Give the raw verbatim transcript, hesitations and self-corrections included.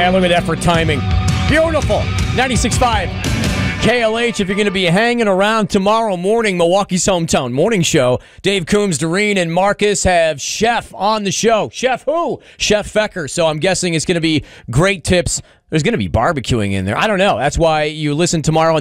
Yeah, look at that for timing. Beautiful. ninety-six point five K L H. If you're going to be hanging around tomorrow morning, Milwaukee's hometown morning show, Dave Coombs, Doreen, and Marcus have Chef on the show. Chef who? Chef Fecker. So I'm guessing it's going to be great tips. There's going to be barbecuing in there. I don't know. That's why you listen tomorrow.